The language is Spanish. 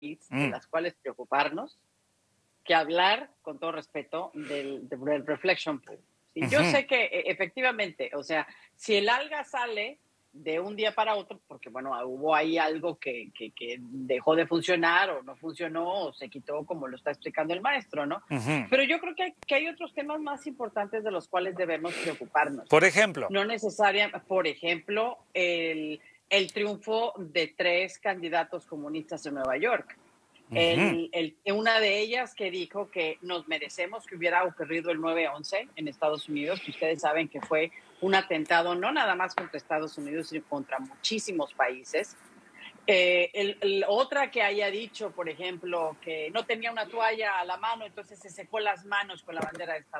de las cuales preocuparnos que hablar, con todo respeto, del reflection pool. ¿Sí? Yo sé que efectivamente, o sea, si el alga sale de un día para otro, porque bueno, hubo ahí algo que dejó de funcionar o no funcionó o se quitó, como lo está explicando el maestro, ¿no? Pero yo creo que hay otros temas más importantes de los cuales debemos preocuparnos. Por ejemplo. No necesariamente, por ejemplo, el triunfo de 3 candidatos comunistas en Nueva York. Una de ellas que dijo que nos merecemos que hubiera ocurrido el 9/11 en Estados Unidos, que ustedes saben que fue un atentado no nada más contra Estados Unidos, sino contra muchísimos países. Otra que haya dicho, por ejemplo, que no tenía una toalla a la mano, entonces se secó las manos con la bandera de Estados